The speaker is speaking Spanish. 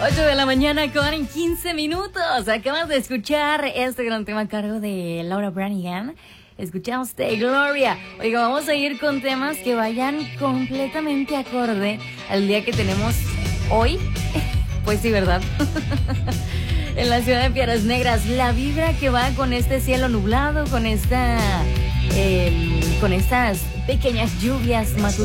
8 de la mañana con 15 minutos. Acabas de escuchar este gran tema a cargo de Laura Branigan. Escuchamos de Gloria. Oiga, vamos a ir con temas que vayan completamente acorde al día que tenemos hoy. Pues sí, ¿verdad? En la ciudad de Piedras Negras, la vibra que va con este cielo nublado, con estas pequeñas lluvias matutinas.